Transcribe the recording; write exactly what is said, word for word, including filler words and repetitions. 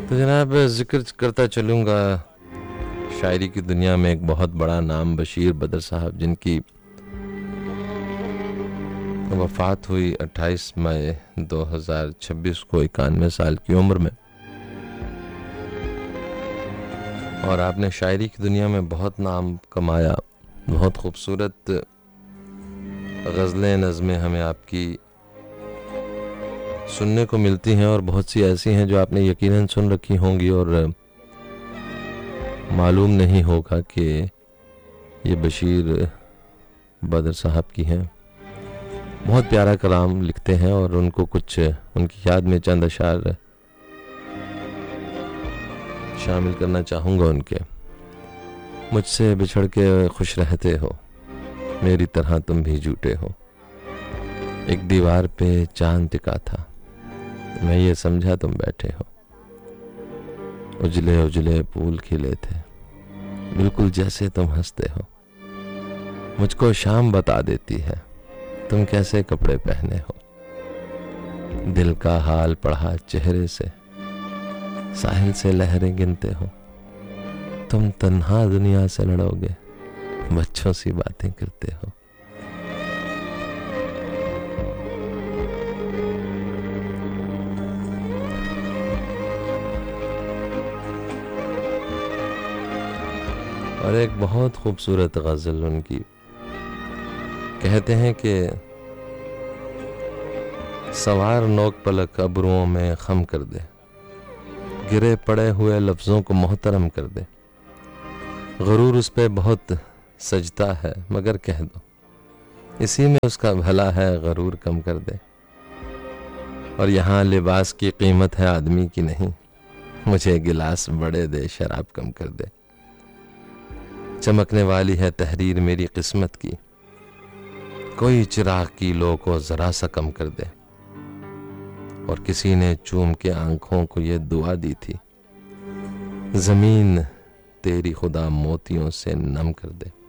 तो जनाब जिक्र करता चलूँगा शायरी की दुनिया में एक बहुत बड़ा नाम बशीर बदर साहब, जिनकी वफ़ात हुई अट्ठाईस मई दो हज़ार छब्बीस को इक्यानवे साल की उम्र में। और आपने शायरी की दुनिया में बहुत नाम कमाया, बहुत खूबसूरत गज़लें नज़में हमें आपकी सुनने को मिलती हैं और बहुत सी ऐसी हैं जो आपने यकीनन सुन रखी होंगी और मालूम नहीं होगा कि ये बशीर बदर साहब की हैं। बहुत प्यारा कलाम लिखते हैं और उनको कुछ उनकी याद में चंद अशार शामिल करना चाहूँगा उनके। मुझसे बिछड़ के खुश रहते हो, मेरी तरह तुम भी झूठे हो। एक दीवार पे चांद टिका था, मैं ये समझा तुम बैठे हो। उजले उजले फूल खिले थे, बिल्कुल जैसे तुम हंसते हो। मुझको शाम बता देती है, तुम कैसे कपड़े पहने हो। दिल का हाल पढ़ा चेहरे से, साहिल से लहरें गिनते हो। तुम तन्हा दुनिया से लड़ोगे, बच्चों सी बातें करते हो। और एक बहुत खूबसूरत गज़ल उनकी, कहते हैं कि सवार नोक पलक अबरुओं में खम कर दे, गिरे पड़े हुए लफ्ज़ों को मोहतरम कर दे। गरूर उस पे बहुत सजता है, मगर कह दो इसी में उसका भला है, गरूर कम कर दे। और यहाँ लिबास की कीमत है आदमी की नहीं, मुझे गिलास बड़े दे, शराब कम कर दे। चमकने वाली है तहरीर मेरी किस्मत की, कोई चिराग की लो को जरा सा कम कर दे। और किसी ने चूम के आंखों को ये दुआ दी थी, जमीन तेरी खुदा मोतियों से नम कर दे।